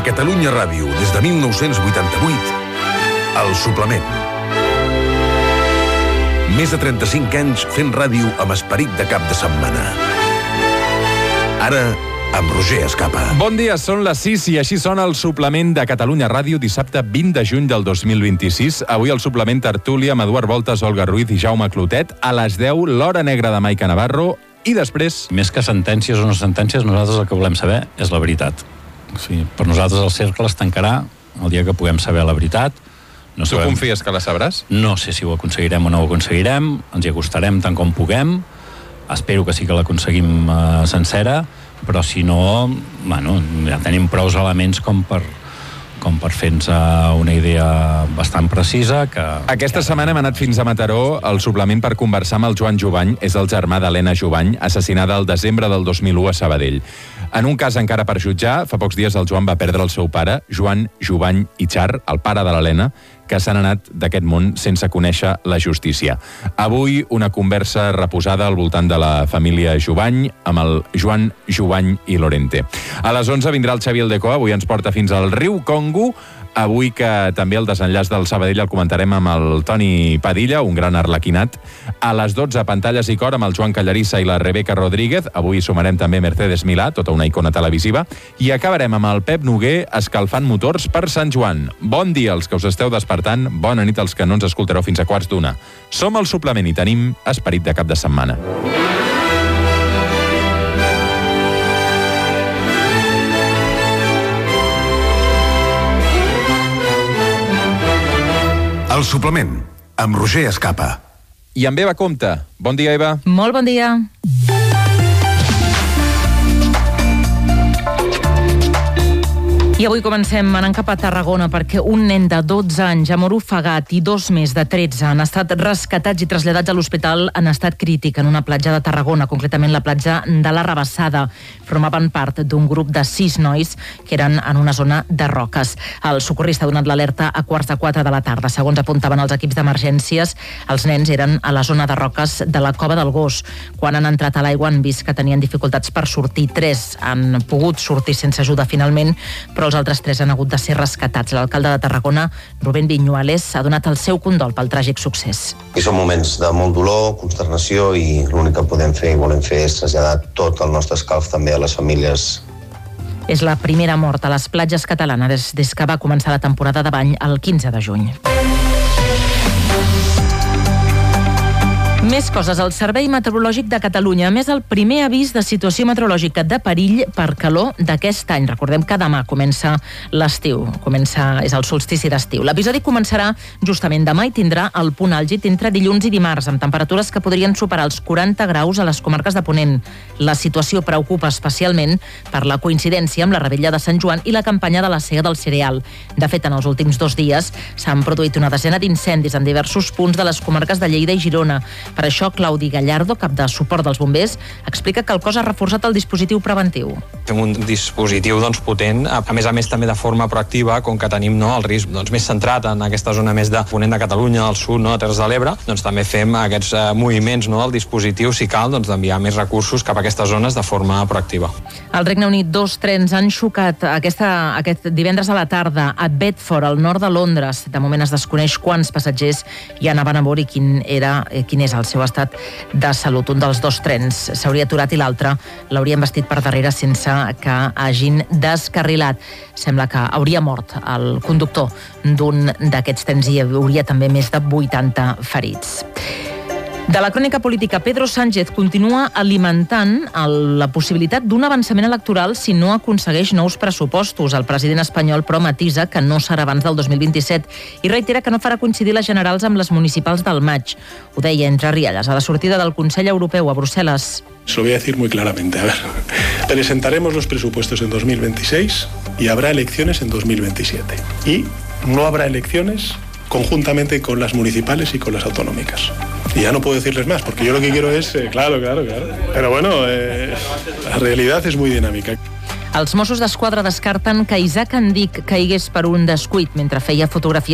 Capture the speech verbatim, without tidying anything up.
Catalunya Ràdio, des de mil nou-cents vuitanta-vuit, El Suplement. Més de trenta-cinc anys fent ràdio amb esperit de cap de setmana. Ara, amb Roger Escapa. Bon dia, són les sis i així sona El Suplement de Catalunya Ràdio, dissabte vint de juny del dos mil vint-i-sis. Avui El Suplement tertúlia amb Eduard Voltas, Olga Ruiz i Jaume Clotet. A les deu, l'Hora Negra de Maica Navarro. I després... Més que sentències o no sentències, nosaltres el que volem saber és la veritat. O sigui, per nosaltres el cercle es tancarà el dia que puguem saber la veritat. No tu sabem... confies que la sabràs? No sé si ho aconseguirem o no ho aconseguirem. Ens hi acostarem tant com puguem. Espero que sí que l'aconseguim uh, sencera, però si no, bueno, ja tenim prou elements com per... com per fer-nos una idea bastant precisa. Que... Aquesta setmana hem anat fins a Mataró, al Suplement, per conversar amb el Joan Jubany. És el germà d'Helena Jubany, assassinada el desembre del dos mil u a Sabadell. En un cas encara per jutjar, fa pocs dies el Joan va perdre el seu pare, Joan Jubany i Char, el pare de l'Helena, que s'han anat d'aquest món sense conèixer la justícia. Avui, una conversa reposada al voltant de la família Jubany amb el Joan Jubany i Lorente. A les onze vindrà el Xavi Aldecoa, avui ens porta fins al riu Congo. Avui que també el desenllaç del Sabadell el comentarem amb el Toni Padilla, un gran arlequinat. A les dotze, Pantalles i Cor amb el Joan Callarissa i la Rebeca Rodríguez. Avui sumarem també Mercedes Milà, tota una icona televisiva. I acabarem amb el Pep Noguer escalfant motors per Sant Joan. Bon dia als que us esteu despertant, bona nit als que no ens escoltareu fins a quarts d'una. Som El Suplement i tenim esperit de cap de setmana. El Suplement, amb Roger Escapa. I amb Eva Compte. Bon dia, Eva. Molt bon dia. I avui comencem anant cap a Tarragona perquè un nen de dotze anys ha mort ofegat i dos més de tretze han estat rescatats i traslladats a l'hospital en estat crític en una platja de Tarragona, concretament la platja de la Rabassada. Formaven part d'un grup de sis nois que eren en una zona de roques. El socorrista ha donat l'alerta a quarts de quatre de la tarda. Segons apuntaven els equips d'emergències, els nens eren a la zona de roques de la Cova del Gos. Quan han entrat a l'aigua han vist que tenien dificultats per sortir. Tres han pogut sortir sense ajuda finalment, però els altres tres han hagut de ser rescatats. L'alcalde de Tarragona, Rubén Viñuales, ha donat el seu condol pel tràgic succés. I són moments de molt dolor, consternació, i l'únic que podem fer i volem fer és traslladar tot el nostre escalf també a les famílies. És la primera mort a les platges catalanes des, des que va començar la temporada de bany el quinze de juny. Més coses. El Servei Meteorològic de Catalunya, a més el primer avís de situació meteorològica de perill per calor d'aquest any. Recordem que demà comença l'estiu, comença, és el solstici d'estiu. L'episodi començarà justament demà i tindrà el punt àlgid entre dilluns i dimarts, amb temperatures que podrien superar els quaranta graus a les comarques de Ponent. La situació preocupa especialment per la coincidència amb la revetlla de Sant Joan i la campanya de la sega del cereal. De fet, en els últims dos dies s'han produït una desena d'incendis en diversos punts de les comarques de Lleida i Girona. Per això, Claudi Gallardo, cap de suport dels bombers, explica que el cos ha reforçat el dispositiu preventiu. Fem un dispositiu doncs, potent, a més a més també de forma proactiva, com que tenim no, el risc doncs, més centrat en aquesta zona més de Ponent de Catalunya, al sud, no, a Terres de l'Ebre, doncs també fem aquests eh, moviments no, del dispositiu, si cal, doncs, d'enviar més recursos cap a aquestes zones de forma proactiva. Al Regne Unit, dos trens han xocat aquesta, aquest divendres a la tarda a Bedford, al nord de Londres. De moment es desconeix quants passatgers hi anaven a bord i quin, era, eh, quin és el seu estat de salut. Un dels dos trens s'hauria aturat i l'altre l'haurien vestit per darrere sense que hagin descarrilat. Sembla que hauria mort el conductor d'un d'aquests trens i hi hauria també més de vuitanta ferits. De la crònica política, Pedro Sánchez continua alimentant el, la possibilitat d'un avançament electoral si no aconsegueix nous pressupostos. El president espanyol però matisa que no serà abans del dos mil vint-i-set i reitera que no farà coincidir les generals amb les municipals del maig. Ho deia entre rialles a la sortida del Consell Europeu a Brussel·les. Se lo voy a decir muy claramente. A ver, presentaremos los presupuestos en dos mil veintiséis y habrá elecciones en dos mil veintisiete. Y no habrá elecciones conjuntamente con las municipales y con las autonómicas. Y ya no puedo decirles más, porque yo lo que quiero es... Eh, claro, claro, claro. Pero bueno, eh, la realidad es muy dinámica. Els Mossos d'Esquadra descarten que Isaac Andic caigués per un descuit mentre feia fotografies